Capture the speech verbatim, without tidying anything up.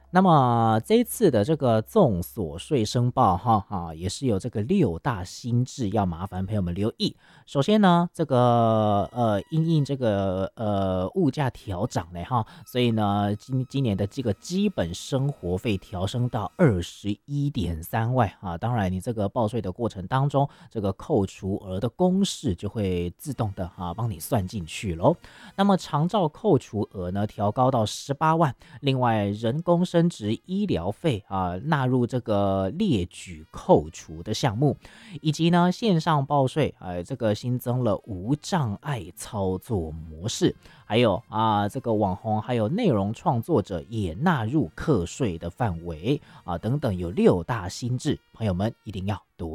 那么这一次的这个综所税申报哈哈，也是有这个六大新制，要麻烦朋友们留意。首先呢，这个呃，因应这个呃物价调涨嘞哈，所以呢，今今年的这个基本生活费调升到二十一点三万啊。当然，你这个报税的过程当中，这个扣除额的公式就会自动的哈帮你算进去喽。那么长照扣除额呢，调高到十八万。另外，人工生殖医疗费啊纳入这个列举扣除的项目，以及呢线上报税，呃，这个新增了无障碍操作模式，还有啊这个网红还有内容创作者也纳入课税的范围啊等等，有六大新制，朋友们一定要多